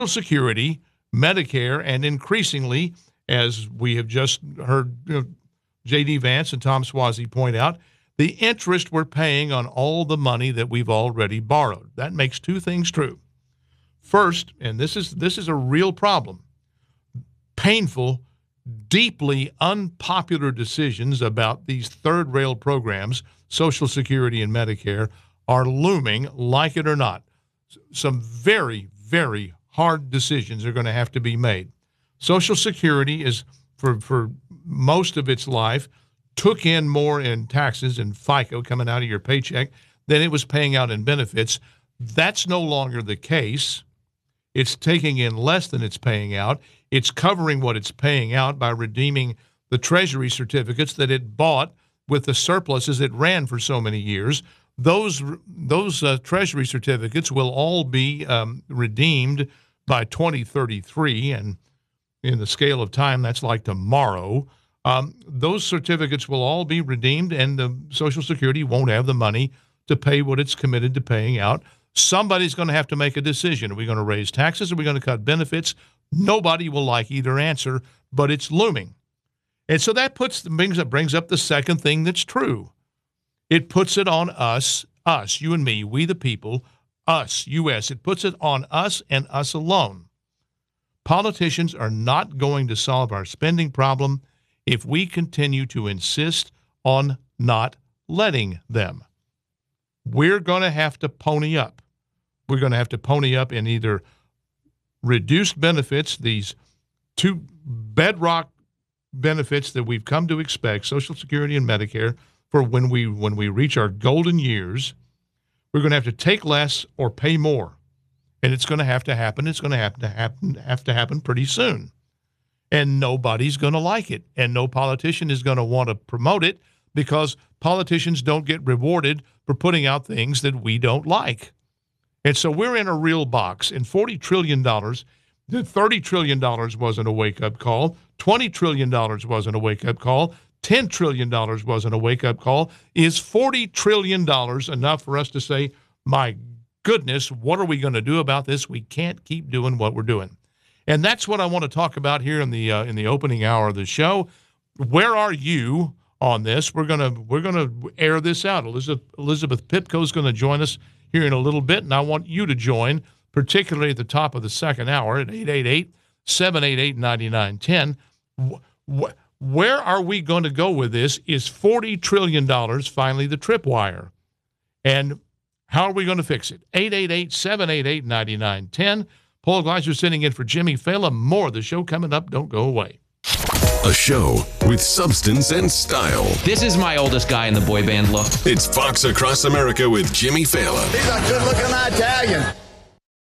Social Security, Medicare, and increasingly, as we have just heard J.D. Vance and Tom Suozzi point out, the interest we're paying on all the money that we've already borrowed. That makes two things true. First, and this is a real problem, painful, deeply unpopular decisions about these third rail programs, Social Security and Medicare, are looming, like it or not. Some very, very hard decisions are going to have to be made. Social Security is, for most of its life, took in more in taxes and FICA coming out of your paycheck than it was paying out in benefits. That's no longer the case. It's taking in less than it's paying out. It's covering what it's paying out by redeeming the Treasury certificates that it bought with the surpluses it ran for so many years. Those Treasury certificates will all be redeemed by 2033, and in the scale of time, that's like tomorrow. Those certificates will all be redeemed, and the Social Security won't have the money to pay what it's committed to paying out. Somebody's going to have to make a decision. Are we going to raise taxes? Are we going to cut benefits? Nobody will like either answer, but it's looming. And so that brings up the second thing that's true. It puts it on us, you and me, we the people, us, U.S. It puts it on us and us alone. Politicians are not going to solve our spending problem if we continue to insist on not letting them. We're going to have to pony up. We're going to have to pony up in either reduced benefits, these two bedrock benefits that we've come to expect, Social Security and Medicare, for when we reach our golden years. We're going to have to take less or pay more. And it's going to have to happen. It's going to have to happen pretty soon. And nobody's going to like it. And no politician is going to want to promote it because politicians don't get rewarded for putting out things that we don't like. And so we're in a real box. And $40 trillion, $30 trillion wasn't a wake-up call. $20 trillion wasn't a wake-up call. $10 trillion wasn't a wake-up call. Is $40 trillion enough for us to say, my goodness, what are we going to do about this? We can't keep doing what we're doing. And that's what I want to talk about here in the opening hour of the show. Where are you on this? We're gonna air this out. Elizabeth Pipko is going to join us here in a little bit, and I want you to join, particularly at the top of the second hour at 888-788-9910. Where are we going to go with this? Is $40 trillion finally the tripwire? And how are we going to fix it? 888-788-9910. Paul Gleiser sitting in for Jimmy Fallon. More of the show coming up. Don't go away. A show with substance and style. This is my oldest guy in the boy band look. It's Fox Across America with Jimmy Fallon. He's a good-looking Italian.